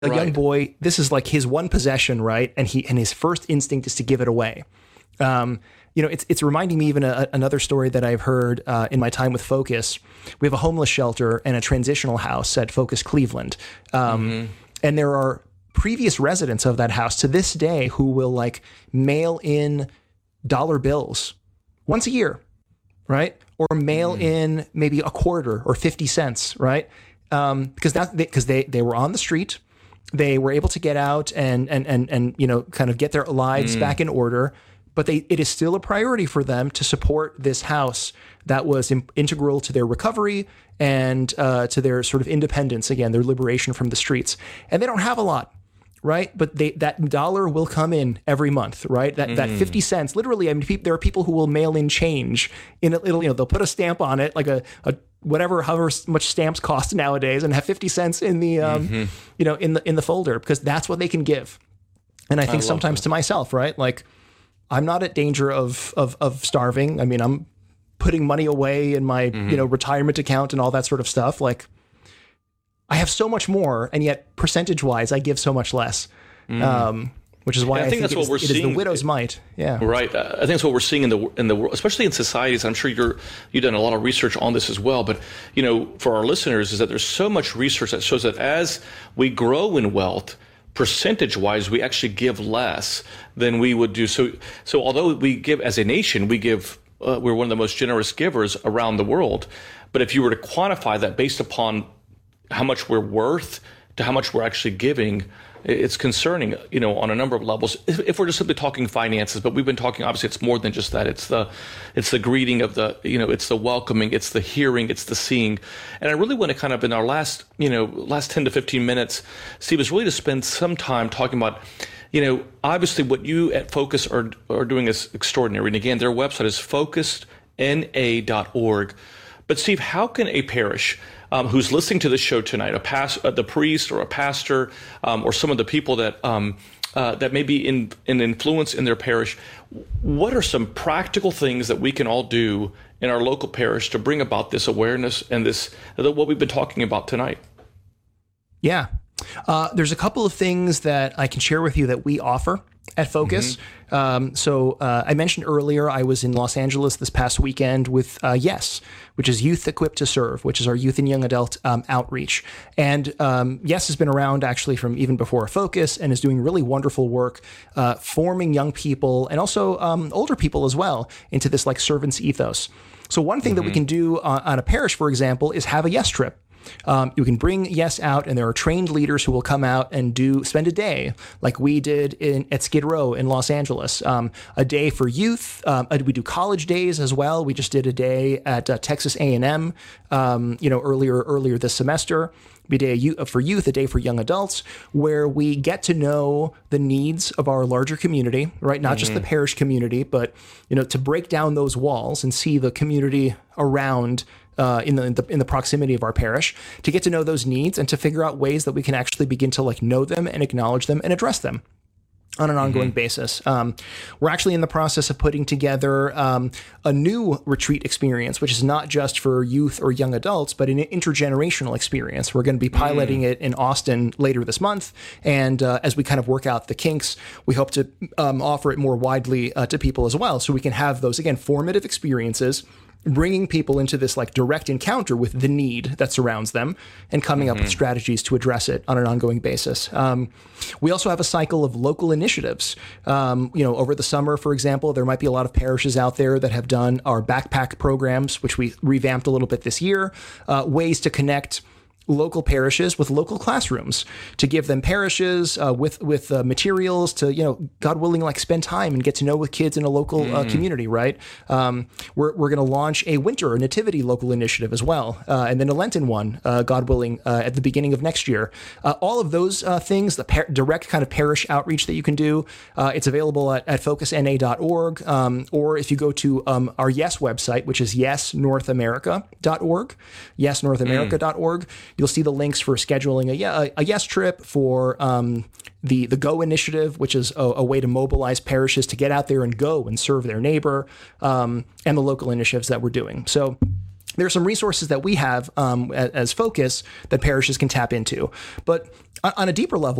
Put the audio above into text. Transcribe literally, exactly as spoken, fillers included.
a right. young boy, this is like his one possession, right? And he and his first instinct is to give it away. Um, you know, it's it's reminding me even a, another story that I've heard uh, in my time with Focus. We have a homeless shelter and a transitional house at Focus Cleveland, um, mm-hmm. and there are previous residents of that house to this day who will like mail in dollar bills once a year, right? Or mail mm. in maybe a quarter or fifty cents, right? Um, because that because they, they were on the street, they were able to get out and and and and you know kind of get their lives mm. back in order. But they it is still a priority for them to support this house that was in, integral to their recovery and uh, to their sort of independence, again, their liberation from the streets. And they don't have a lot. Right. But they, that dollar will come in every month. Right. That mm. that fifty cents, literally. I mean, pe- there are people who will mail in change in a little, you know, they'll put a stamp on it, like a, a whatever, however much stamps cost nowadays, and have fifty cents in the, um, mm-hmm. you know, in the in the folder, because that's what they can give. And I think I sometimes that. to myself, right, like I'm not at danger of of of starving. I mean, I'm putting money away in my mm-hmm. you know retirement account and all that sort of stuff. Like, I have so much more, and yet percentage-wise, I give so much less, mm. um, which is why I, I think, think that's what is, we're it seeing. Is the widow's mite. Yeah, right. Uh, I think that's what we're seeing in the in the world, especially in societies. I'm sure you're you've done a lot of research on this as well. But you know, for our listeners, is that there's so much research that shows that as we grow in wealth, percentage-wise, we actually give less than we would do. So, so although we give as a nation, we give. Uh, we're one of the most generous givers around the world. But if you were to quantify that based upon how much we're worth to how much we're actually giving, it's concerning, you know, on a number of levels. If, if we're just simply talking finances, but we've been talking, obviously, it's more than just that. It's the, it's the greeting of the, you know, it's the welcoming, it's the hearing, it's the seeing. And I really want to kind of, in our last, you know, last ten to fifteen minutes, Steve, is really to spend some time talking about, you know, obviously what you at Focus are are doing is extraordinary. And again, their website is focused n a dot org. But Steve, how can a parish Um, who's listening to this show tonight, a past, uh, the priest or a pastor, um, or some of the people that um, uh, that may be in an influence in their parish, what are some practical things that we can all do in our local parish to bring about this awareness and this uh, what we've been talking about tonight? Yeah, uh, there's a couple of things that I can share with you that we offer at Focus. Mm-hmm. Um, so uh, I mentioned earlier, I was in Los Angeles this past weekend with uh, YES, which is Youth Equipped to Serve, which is our youth and young adult um, outreach. And um, YES has been around actually from even before Focus and is doing really wonderful work uh, forming young people and also um, older people as well into this like servant's ethos. So one thing mm-hmm. that we can do uh, on a parish, for example, is have a YES trip. Um, you can bring YES out, and there are trained leaders who will come out and do spend a day, like we did in at Skid Row in Los Angeles. Um, a day for youth. Um, we do college days as well. We just did a day at uh, Texas A and M, um, you know, earlier earlier this semester. A day for youth, a day for young adults, where we get to know the needs of our larger community, right? Not mm-hmm. just the parish community, but you know, to break down those walls and see the community around. Uh, in the, in the in the proximity of our parish, to get to know those needs and to figure out ways that we can actually begin to like know them and acknowledge them and address them on an ongoing mm-hmm. basis. Um, we're actually in the process of putting together um, a new retreat experience, which is not just for youth or young adults, but an intergenerational experience. We're going to be piloting mm. it in Austin later this month. And uh, as we kind of work out the kinks, we hope to um, offer it more widely uh, to people as well. So we can have those, again, formative experiences, bringing people into this like direct encounter with the need that surrounds them and coming mm-hmm. up with strategies to address it on an ongoing basis. Um, we also have a cycle of local initiatives. Um, you know, over the summer, for example, there might be a lot of parishes out there that have done our backpack programs, which we revamped a little bit this year, uh, ways to connect local parishes with local classrooms, to give them parishes uh, with with uh, materials to, you know, God willing, like spend time and get to know with kids in a local mm. uh, community, right? Um, we're we're going to launch a winter nativity local initiative as well, uh, and then a Lenten one, uh, God willing, uh, at the beginning of next year. Uh, all of those uh, things, the par- direct kind of parish outreach that you can do, uh, it's available at, at focus n a dot org, um, or if you go to um, our YES website, which is yes north america dot org, yes north america dot org. You'll see the links for scheduling a, a, a YES trip, for um, the, the Go initiative, which is a, a way to mobilize parishes to get out there and go and serve their neighbor, um, and the local initiatives that we're doing. So there are some resources that we have um, as, as Focus that parishes can tap into. But on, on a deeper level,